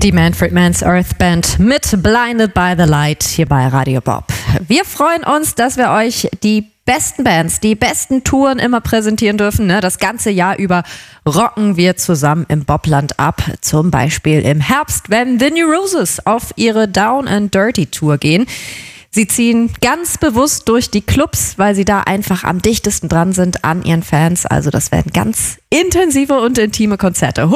Die Manfred Mann's Earth Band mit Blinded by the Light hier bei Radio Bob. Wir freuen uns, dass wir euch die besten Bands, die besten Touren immer präsentieren dürfen. Das ganze Jahr über rocken wir zusammen im Bobland ab. Zum Beispiel im Herbst, wenn The New Roses auf ihre Down and Dirty Tour gehen. Sie ziehen ganz bewusst durch die Clubs, weil sie da einfach am dichtesten dran sind an ihren Fans. Also das werden ganz intensive und intime Konzerte.